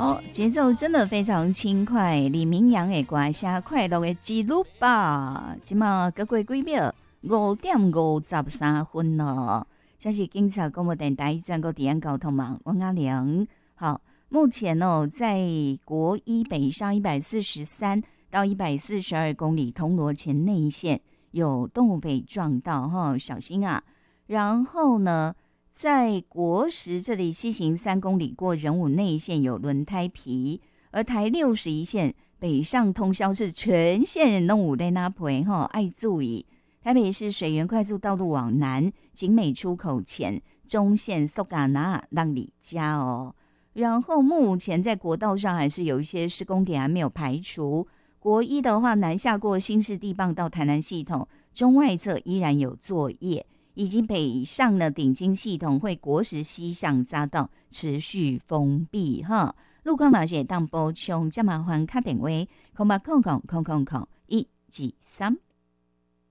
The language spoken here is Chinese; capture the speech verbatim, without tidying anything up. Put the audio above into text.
哦，节奏真的非常轻快。李明阳的歌声快乐的记录吧。今嘛各过几秒，五点五十三分了。这是警察广播电台专国治安交通网，王阿良。好，目前哦，在国一北上一百四十三到一百四十二公里铜锣前内线有动物被撞到哈，小心啊！然后呢？在国十这里西行三公里过仁武内线有轮胎皮，而台六十一线北上通宵是全线弄有在那陪哈，爱注意。台北市水源快速道路往南景美出口前中线苏嘎那让你家哦。然后目前在国道上还是有一些施工点还没有排除。国一的话，南下过新市地磅到台南系统中外侧依然有作业。以及北上的顶金系统会国十西向匝道持续封闭哈，路况哪些当补充？加麻烦卡电话空八空空空空空一二三。